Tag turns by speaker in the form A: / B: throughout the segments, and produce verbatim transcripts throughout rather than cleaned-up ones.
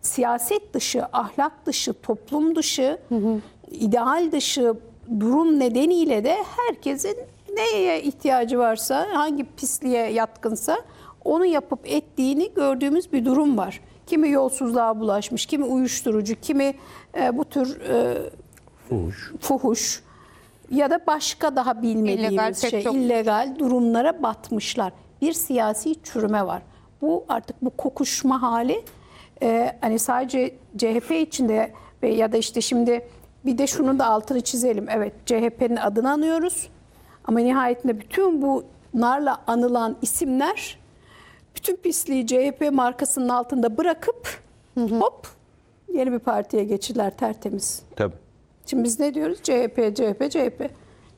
A: siyaset dışı, ahlak dışı, toplum dışı, hı hı. ideal dışı durum nedeniyle de herkesin neye ihtiyacı varsa, hangi pisliğe yatkınsa onu yapıp ettiğini gördüğümüz bir durum var. Kimi yolsuzluğa bulaşmış, kimi uyuşturucu, kimi e, bu tür e, fuhuş. fuhuş ya da başka daha bilmediğimiz illegal, şey, çok... illegal durumlara batmışlar. Bir siyasi çürüme var. Bu artık bu kokuşma hali e, hani sadece C H P içinde ve ya da işte şimdi bir de şunun da altını çizelim. Evet, C H P'nin adını anıyoruz ama nihayetinde bütün bunlarla anılan isimler bütün pisliği C H P markasının altında bırakıp hı hı. hop yeni bir partiye geçtiler tertemiz.
B: Tabii.
A: Şimdi biz ne diyoruz? C H P, C H P, C H P.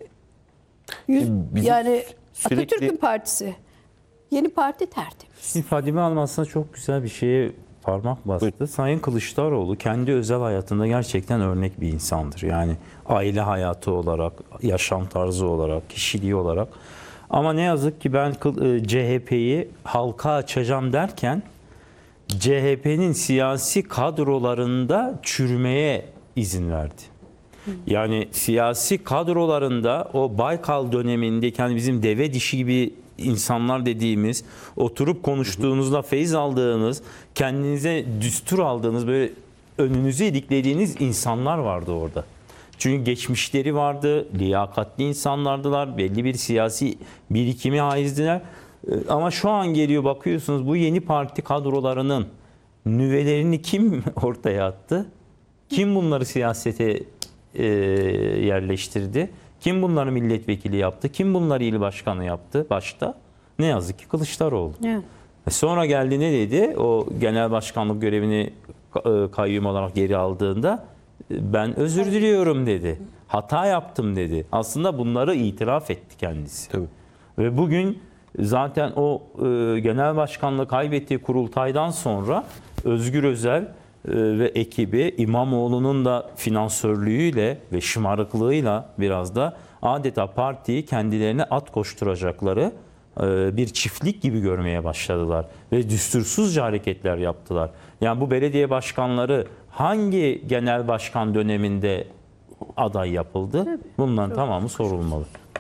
A: Yüz, yani sürekli... Atatürk'ün partisi. Yeni parti tertemiz.
C: Fadime Hanım aslında çok güzel bir şeye parmak bastı. Buyurun. Sayın Kılıçdaroğlu kendi özel hayatında gerçekten örnek bir insandır. Yani aile hayatı olarak, yaşam tarzı olarak, kişiliği olarak. Ama ne yazık ki ben C H P'yi halka açacağım derken C H P'nin siyasi kadrolarında çürümeye izin verdi. Yani siyasi kadrolarında o Baykal dönemindeki hani bizim deve dişi gibi insanlar dediğimiz, oturup konuştuğunuzda feyiz aldığınız, kendinize düstur aldığınız, böyle önünüzü iliklediğiniz insanlar vardı orada. Çünkü geçmişleri vardı, liyakatli insanlardılar, belli bir siyasi birikimi haizdiler. Ama şu an geliyor bakıyorsunuz bu yeni parti kadrolarının nüvelerini kim ortaya attı? Kim bunları siyasete e, yerleştirdi? Kim bunları milletvekili yaptı? Kim bunları il başkanı yaptı başta? Ne yazık ki Kılıçdaroğlu. Evet. Sonra geldi ne dedi? O genel başkanlık görevini kayyum olarak geri aldığında ben özür diliyorum dedi. Hata yaptım dedi. Aslında bunları itiraf etti kendisi.
B: Tabii.
C: Ve bugün zaten o e, genel başkanlığı kaybettiği kurultaydan sonra Özgür Özel e, ve ekibi İmamoğlu'nun da finansörlüğüyle ve şımarıklığıyla biraz da adeta partiyi kendilerine at koşturacakları e, bir çiftlik gibi görmeye başladılar. Ve düstursuzca hareketler yaptılar. Yani bu belediye başkanları hangi genel başkan döneminde aday yapıldı? Bunların Çok tamamı sorulmalı.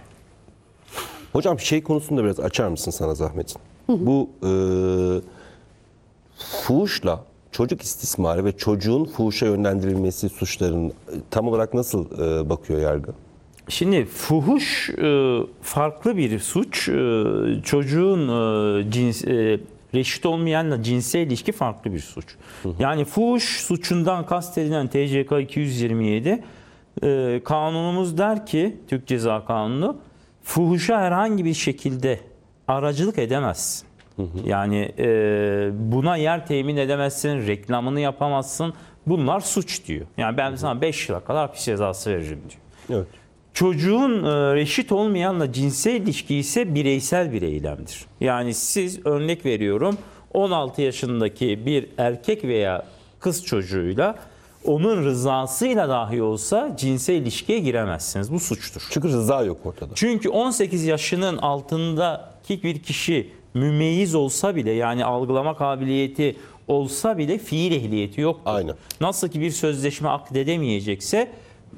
B: Hocam şey konusunda biraz açar mısın sana zahmet? Bu e, fuhuşla çocuk istismarı ve çocuğun fuhuşa yönlendirilmesi suçlarının tam olarak nasıl e, bakıyor yargı?
C: Şimdi fuhuş e, farklı bir suç. E, çocuğun e, cins e, reşit olmayanla cinsel ilişki farklı bir suç. Hı hı. Yani fuhuş suçundan kastedilen T C K iki yüz yirmi yedi e, kanunumuz der ki, Türk Ceza Kanunu, fuhuşa herhangi bir şekilde aracılık edemezsin. Hı hı. Yani e, buna yer temin edemezsin, reklamını yapamazsın. Bunlar suç diyor. Yani ben hı hı. sana beş yıla kadar hapis cezası veririm diyor. Evet. Çocuğun e, reşit olmayanla cinsel ilişki ise bireysel bir eylemdir. Yani siz, örnek veriyorum, on altı yaşındaki bir erkek veya kız çocuğuyla onun rızasıyla dahi olsa cinsel ilişkiye giremezsiniz. Bu suçtur.
B: Çünkü rıza yok ortada.
C: Çünkü on sekiz yaşının altındaki bir kişi mümeyyiz olsa bile, yani algılama kabiliyeti olsa bile fiil ehliyeti yoktur.
B: Aynen.
C: Nasıl ki bir sözleşme akdedemeyecekse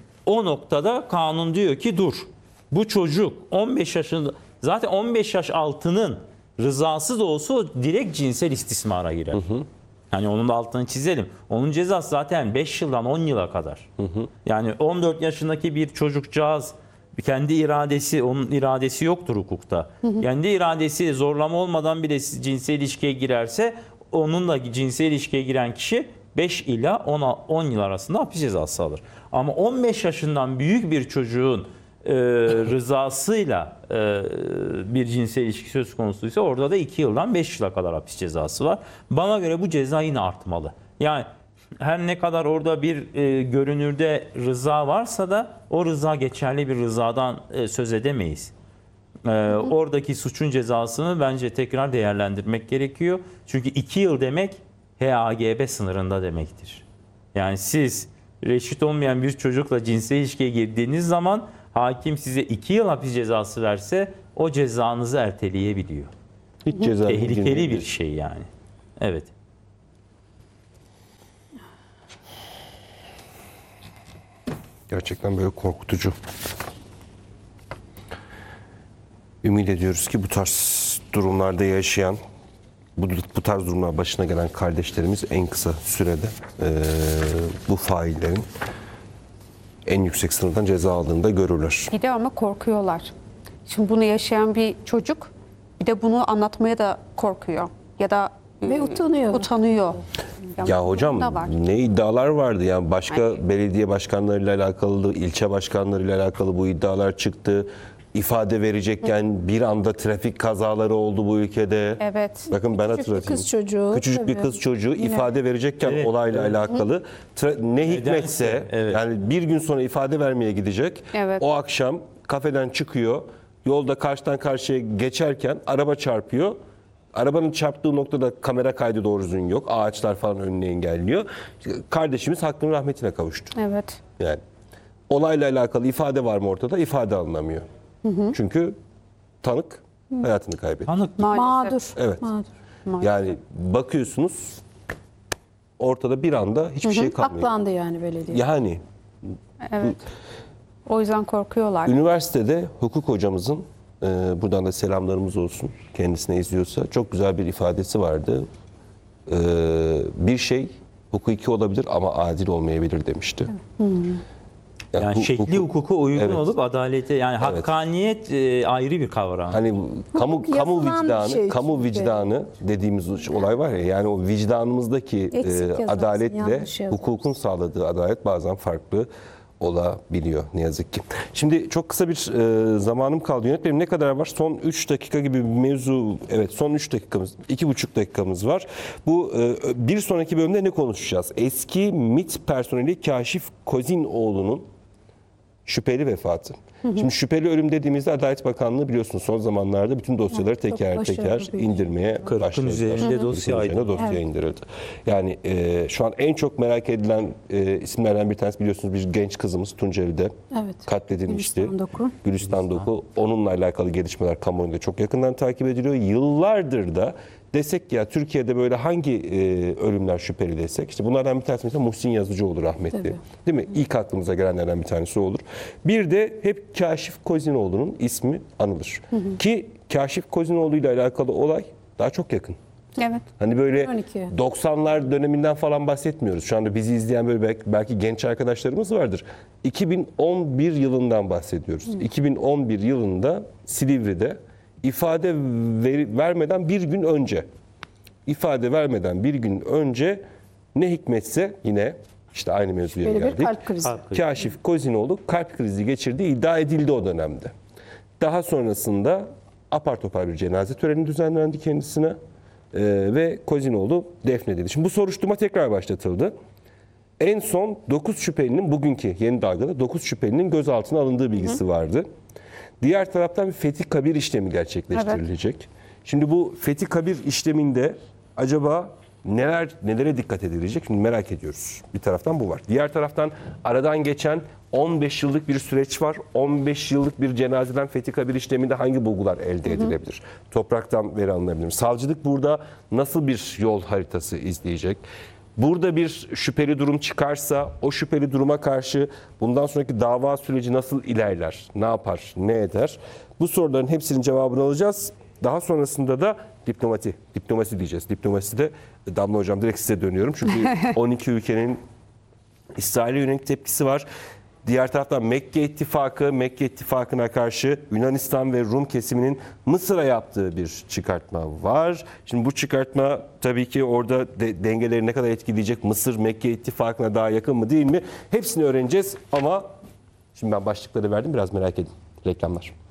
C: o noktada kanun diyor ki dur. Bu çocuk on beş yaşında, zaten on beş yaş altının rızası da olsa o direkt cinsel istismara girer. Hı hı. Yani onun da altını çizelim. Onun cezası zaten beş yıldan on yıla kadar. Hı hı. Yani on dört yaşındaki bir çocukcağız kendi iradesi, onun iradesi yoktur hukukta. Hı hı. Kendi iradesi zorlama olmadan bile cinsel ilişkiye girerse onunla cinsel ilişkiye giren kişi beş ila on yıl arasında hapis cezası alır. Ama on beş yaşından büyük bir çocuğun e, rızasıyla e, bir cinsel ilişki söz konusuysa orada da iki yıldan beş yıla kadar hapis cezası var. Bana göre bu ceza yine artmalı. Yani her ne kadar orada bir e, görünürde rıza varsa da o rıza geçerli bir rızadan e, söz edemeyiz. E, oradaki suçun cezasını bence tekrar değerlendirmek gerekiyor. Çünkü iki yıl demek H A G B sınırında demektir. Yani siz reşit olmayan bir çocukla cinsel ilişkiye girdiğiniz zaman hakim size iki yıl hapis cezası verse o cezanızı erteleyebiliyor.
B: Hiç ceza
C: tehlikeli bir şey yani. Evet.
B: Gerçekten böyle korkutucu. Ümit ediyoruz ki bu tarz durumlarda yaşayan, bu, bu tarz durumlar başına gelen kardeşlerimiz en kısa sürede e, bu faillerin en yüksek sınırdan ceza aldığını da görürler.
D: Bir de ama korkuyorlar. Şimdi bunu yaşayan bir çocuk bir de bunu anlatmaya da korkuyor. Ya da
A: Ve
D: e,
A: utanıyor.
D: Utanıyor.
B: Ya hocam
D: da var.
B: ne iddialar vardı yani başka belediye başkanlarıyla alakalı, ilçe başkanlarıyla alakalı bu iddialar çıktı. İfade verecekken bir anda trafik kazaları oldu bu ülkede.
D: Evet.
B: Bakın ben
A: bir
B: hatırlatayım.
A: kız çocuğu,
B: Küçücük bir
A: tabii.
B: kız çocuğu
A: Yine.
B: ifade verecekken
C: Evet,
B: olayla
C: evet.
B: alakalı tra- ne hikmetse
C: evet.
B: yani bir gün sonra ifade vermeye gidecek.
D: Evet.
B: O akşam kafeden çıkıyor. Yolda karşıdan karşıya geçerken araba çarpıyor. Arabanın çarptığı noktada kamera kaydı doğru düzgün yok. Ağaçlar falan önünü engelliyor. Kardeşimiz hakkın rahmetine kavuştu.
D: Evet.
B: Yani olayla alakalı ifade var mı ortada? İfade alınamıyor. Çünkü tanık hayatını kaybetti.
C: Tanık
D: Maalesef.
A: Mağdur.
B: Evet.
A: Mağdur.
D: Maalesef.
B: Yani bakıyorsunuz ortada bir anda hiçbir şey kalmıyor.
A: Aklandı yani belediye.
B: Yani
D: Evet. O yüzden korkuyorlar.
B: üniversitede hukuk hocamızın e, buradan da selamlarımız olsun kendisine izliyorsa çok güzel bir ifadesi vardı. E, bir şey hukuki olabilir ama adil olmayabilir demişti.
C: yani
B: hu-
C: şekli
B: hukuk-
C: hukuka uygun
B: Evet.
C: olup adalete yani hakkaniyet e, ayrı bir kavram.
B: Hani kamu
A: Hukuk
B: kamu
A: yazılan bir
B: vicdanı,
A: şey
B: kamu
A: çünkü.
B: vicdanı dediğimiz olay var ya yani o vicdanımızdaki
A: Eksik
B: e,
A: yazarsın,
B: adaletle
A: yanlış yazarsın.
B: hukukun sağladığı adalet bazen farklı olabiliyor ne yazık ki. Şimdi çok kısa bir e, zamanım kaldı. Yönetmenim ne kadar var? Son üç dakika gibi bir mevzu. Evet son üç dakikamız, iki buçuk dakikamız var. Bu e, bir sonraki bölümde ne konuşacağız? Eski MİT personeli Kaşif Kozinoğlu'nun şüpheli vefatı. Şimdi şüpheli ölüm dediğimizde Adalet Bakanlığı biliyorsunuz son zamanlarda bütün dosyaları
A: Evet, çok
B: teker
A: başarılı
B: teker
A: bir-
B: indirmeye başladı.
C: üzerinde dosya
B: üzerinde dosya
A: Evet.
B: indirildi. Yani e, şu an en çok merak edilen e, isimlerden bir tanesi biliyorsunuz bir genç kızımız Tunceli'de
A: Evet.
B: katledilmişti.
A: Gülistan Doku.
B: Gülistan Doku. Onunla alakalı gelişmeler kamuoyunda çok yakından takip ediliyor. Yıllardır da desek ya Türkiye'de böyle hangi e, ölümler şüpheli desek işte bunlardan bir tanesi mesela Muhsin Yazıcıoğlu rahmetli.
A: Tabii.
B: Değil mi? İlk aklımıza gelenlerden bir tanesi o olur. Bir de hep Kaşif Kozinoğlu'nun ismi anılır. Ki Kaşif Kozinoğlu ile alakalı olay daha çok yakın.
D: Evet.
B: Hani böyle
A: on iki.
B: doksanlar döneminden falan bahsetmiyoruz. Şu anda bizi izleyen böyle belki, belki genç arkadaşlarımız vardır. iki bin on bir yılından bahsediyoruz. iki bin on bir yılında Silivri'de ifade ver- vermeden bir gün önce ifade vermeden bir gün önce ne hikmetse yine işte aynı mevzuya
A: Böyle bir
B: geldik.
A: kalp krizi.
C: Kalp krizi.
B: Kaşif Kozinoğlu kalp krizi geçirdiği iddia edildi o dönemde. Daha sonrasında apar topar bir cenaze töreni düzenlendi kendisine. Ee, ve Kozinoğlu defnedildi. Şimdi bu soruşturma tekrar başlatıldı. En son dokuz şüphelinin bugünkü yeni dalgada dokuz şüphelinin gözaltına alındığı bilgisi vardı. Diğer taraftan bir Fethi Kabir işlemi gerçekleştirilecek. Şimdi bu Fethi Kabir işleminde acaba neler nelere dikkat edilecek? Şimdi merak ediyoruz. Bir taraftan bu var. Diğer taraftan aradan geçen on beş yıllık bir süreç var. on beş yıllık bir cenazeden Fethi Kabir işleminde hangi bulgular elde edilebilir? Topraktan veri alınabilir mi? Savcılık burada nasıl bir yol haritası izleyecek? Burada bir şüpheli durum çıkarsa o şüpheli duruma karşı bundan sonraki dava süreci nasıl ilerler? Ne yapar? Ne eder? Bu soruların hepsinin cevabını alacağız. Daha sonrasında da diplomati, diplomasi diyeceğiz. Diplomasi de Damla Hocam direkt size dönüyorum. Çünkü on iki ülkenin İsrail'e yönelik tepkisi var. Diğer taraftan Mekke İttifakı, Mekke İttifakı'na karşı Yunanistan ve Rum kesiminin Mısır'a yaptığı bir çıkartma var. Şimdi bu çıkartma tabii ki orada de, dengeleri ne kadar etkileyecek? Mısır Mekke İttifakı'na daha yakın mı değil mi? Hepsini öğreneceğiz ama şimdi ben başlıkları verdim biraz merak edin. Reklamlar.